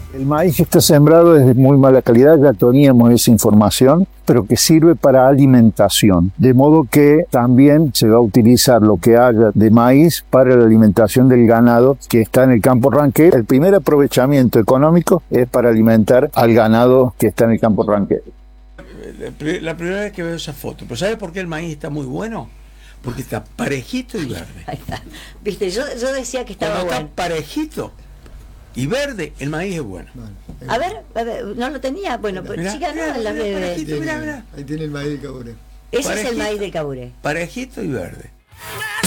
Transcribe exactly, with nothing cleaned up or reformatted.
El maíz que está sembrado es de muy mala calidad, ya teníamos esa información, pero que sirve para alimentación. De modo que también se va a utilizar lo que haya de maíz para la alimentación del ganado que está en el campo ranquero. El primer aprovechamiento económico es para alimentar al ganado que está en el campo ranquero. La primera vez que veo esa foto, ¿pero sabes por qué el maíz está muy bueno? Porque está parejito y verde. Ahí está. Viste, yo, yo decía que estaba Cuando bueno. está parejito y verde, el maíz es bueno. A ver, a ver, no lo tenía. Bueno, pues Mirá, sí ganó mirá, en la mirá, de... parejito, mirá, mirá. Ahí tiene el maíz de Caburé. Ese es el Parejito. maíz de Caburé. Parejito y verde.